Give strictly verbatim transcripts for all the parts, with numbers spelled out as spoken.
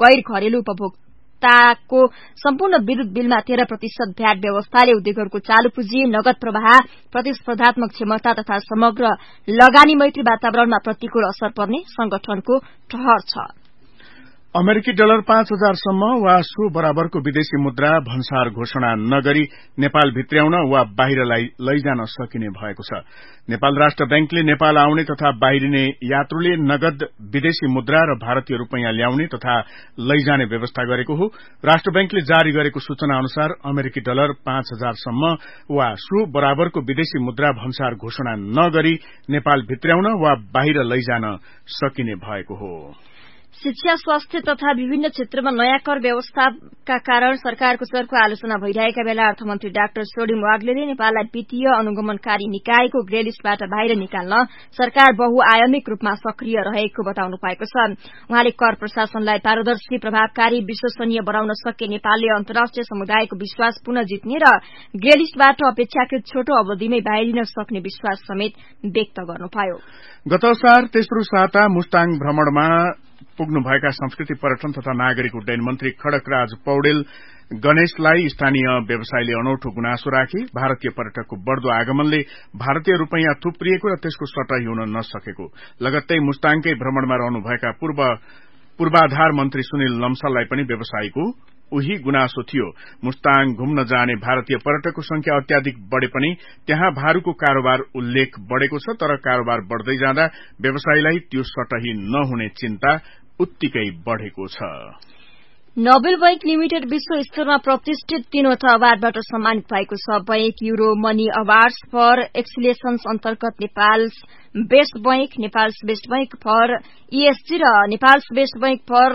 गैर घरेलु उपभोक्ताको सम्पूर्ण विद्युत बिलमा तेह्र प्रतिशत भ्याट व्यवस्थाले उद्योगहरूको चालू पुँजी, नगद प्रवाह, प्रतिस्पर्धात्मक क्षमता तथा समग्र लगानी मैत्री वातावरणमा प्रतिकूल असर पर्ने संगठनको ठहर छ। अमेरिकी डलर पाँच हजारसम्म वा सो बराबरको विदेशी मुद्रा भन्सार घोषणा नगरी नेपाल भित्र्याउन वा बाहिर लैजान सकिने भएको छ। नेपाल राष्ट्र बैंकले नेपाल आउने तथा बाहिरिने यात्रुले नगद विदेशी मुद्रा र भारतीय रूपैयाँ ल्याउने तथा लैजाने व्यवस्था गरेको हो। राष्ट्र बैंकले जारी गरेको सूचना अनुसार अमेरिकी डलर पाँच हजारसम्म वा सो बराबरको विदेशी मुद्रा भन्सार घोषणा नगरी नेपाल भित्र्याउन वा बाहिर लैजान सकिने भएको हो। शिक्षा, स्वास्थ्य तथा विभिन्न क्षेत्रमा नयाँ कर व्यवस्थाका कारण सरकारको चर्को आलोचना भइरहेका बेला अर्थमन्त्री डाक्टर सोडिम वाग्लेले नेपाललाई वित्तीय अनुगमनकारी निकायको ग्रे लिस्टबाट बाहिर निकाल्न सरकार बहुआयामिक रूपमा सक्रिय रहेको बताउनु भएको छ। उहाँले कर प्रशासनलाई पारदर्शी, प्रभावकारी, विश्वसनीय बनाउन सके नेपालले अन्तर्राष्ट्रिय समुदायको विश्वास पुनः जित्ने र ग्रे लिस्टबाट अपेक्षाकृत छोटो अवधिमै बाहिरिन सक्ने विश्वास समेत व्यक्त गर्नुभयो। गत सार तेस्रो साता मुस्ताङ भ्रमणमा पुग्नुभएका संस्कृति, पर्यटन तथा नागरिक उड्डयन मन्त्री खड्गराज पौडेल गणेशलाई स्थानीय व्यवसायीले अनौठो गुनासो राखे। भारतीय पर्यटकको बढ़दो आगमनले भारतीय रूपैयाँ थुप्रिएको र त्यसको सटाई हुन नसकेको लगत्तै मुस्ताङकै भ्रमणमा रहनुभएका पूर्व पूर्वाधार मन्त्री सुनिल लम्साललाई पनि व्यवसायीको उही गुनासो थियो। मुस्ताङ घुम्न जाने भारतीय पर्यटकको संख्या अत्याधिक बढ़े पनि त्यहाँ भारूको कारोबार उल्लेख बढ़ेको छ, तर कारोबार बढ़दै जाँदा व्यवसायीलाई त्यो सटही नहुने चिन्ता उत्तिकै बढ़ेको छ। नोबेल बैंक लिमिटेड विश्व स्तरमा प्रतिष्ठित तीनवटा अवार्डबाट सम्मानित भएको छ। Bank euro money awards for excellence अन्तर्गत Nepal best bank, Nepal best bank for ESG र Nepal best bank for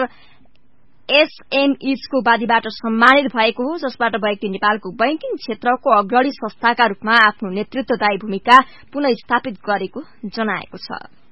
SMEs को उपाधिबाट सम्मानित भएको हो, जसबाट बैंकले नेपालको बैंकिङ क्षेत्रको अग्रणी संस्थाका रूपमा आफ्नो नेतृत्वदायी भूमिका पुनः स्थापित गरेको जनाएको छ।